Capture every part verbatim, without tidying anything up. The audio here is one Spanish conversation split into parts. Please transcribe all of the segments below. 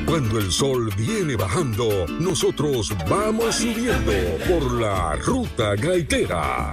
Cuando el sol viene bajando, nosotros vamos subiendo por la ruta gaitera.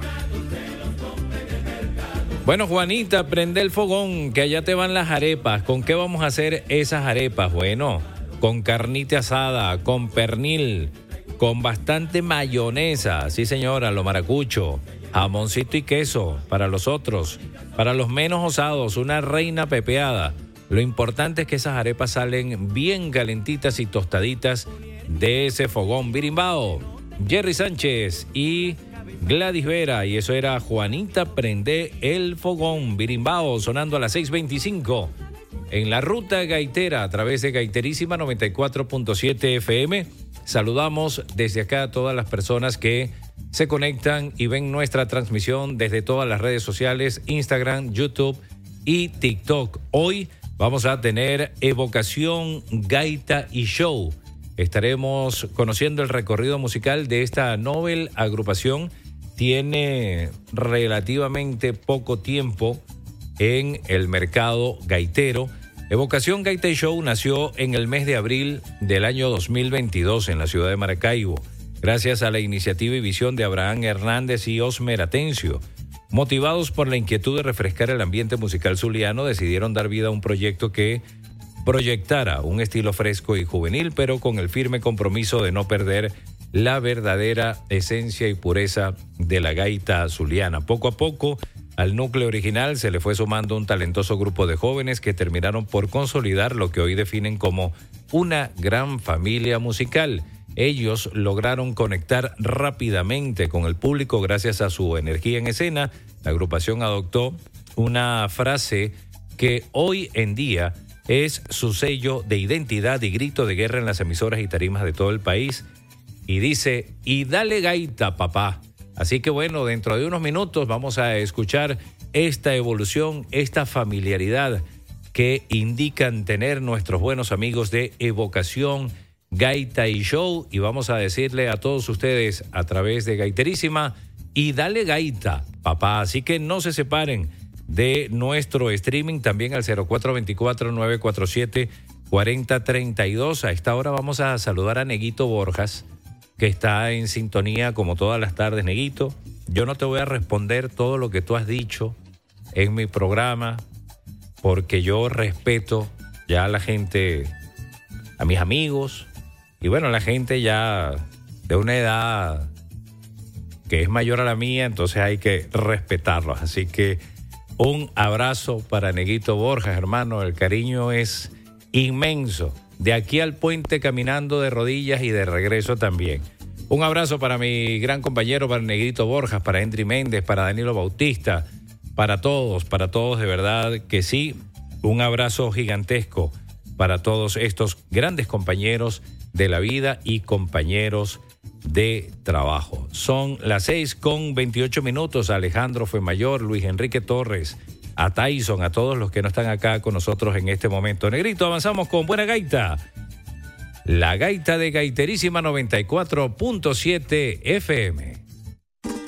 Bueno, Juanita, prende el fogón, que allá te van las arepas. ¿Con qué vamos a hacer esas arepas? Bueno, con carnita asada, con pernil, con bastante mayonesa, sí señora, lo maracucho, jamoncito y queso para los otros, para los menos osados, una reina pepeada. Lo importante es que esas arepas salen bien calentitas y tostaditas de ese fogón. Birimbao, Jerry Sánchez y Gladys Vera, y eso era Juanita Prende el Fogón. Birimbao sonando a las seis veinticinco en la ruta gaitera a través de Gaiterísima noventa y cuatro punto siete F M. Saludamos desde acá a todas las personas que se conectan y ven nuestra transmisión desde todas las redes sociales, Instagram, YouTube y TikTok. Hoy vamos a tener evocación, gaita y show. Estaremos conociendo el recorrido musical de esta novel agrupación. Tiene relativamente poco tiempo en el mercado gaitero. Evocación Gaita y Show nació en el mes de abril del año dos mil veintidós en la ciudad de Maracaibo, gracias a la iniciativa y visión de Abraham Hernández y Osmer Atencio. Motivados por la inquietud de refrescar el ambiente musical zuliano, decidieron dar vida a un proyecto que proyectara un estilo fresco y juvenil, pero con el firme compromiso de no perder la verdadera esencia y pureza de la gaita zuliana. Poco a poco, al núcleo original se le fue sumando un talentoso grupo de jóvenes que terminaron por consolidar lo que hoy definen como una gran familia musical. Ellos lograron conectar rápidamente con el público gracias a su energía en escena. La agrupación adoptó una frase que hoy en día es su sello de identidad y grito de guerra en las emisoras y tarimas de todo el país. Y dice, y dale gaita, papá. Así que bueno, dentro de unos minutos vamos a escuchar esta evolución, esta familiaridad que indican tener nuestros buenos amigos de Evocación Gaita y Show. Y vamos a decirle a todos ustedes a través de Gaiterísima, y dale gaita, papá. Así que no se separen de nuestro streaming, también al cero cuatro dos cuatro, nueve cuatro siete, cuatro cero tres dos. A esta hora vamos a saludar a Neguito Borjas, que está en sintonía como todas las tardes. Neguito, yo no te voy a responder todo lo que tú has dicho en mi programa, porque yo respeto ya a la gente, a mis amigos, y bueno, la gente ya de una edad que es mayor a la mía, entonces hay que respetarlos. Así que un abrazo para Neguito Borjas, hermano, el cariño es inmenso. De aquí al puente caminando de rodillas y de regreso también. Un abrazo para mi gran compañero, para Negrito Borjas, para Henry Méndez, para Danilo Bautista, para todos, para todos de verdad que sí. Un abrazo gigantesco para todos estos grandes compañeros de la vida y compañeros de trabajo. Son las seis con veintiocho minutos. Alejandro Fuemayor, Luis Enrique Torres, a Tyson, a todos los que no están acá con nosotros en este momento. Negrito, avanzamos con buena gaita. La gaita de Gaiterísima noventa y cuatro punto siete F M.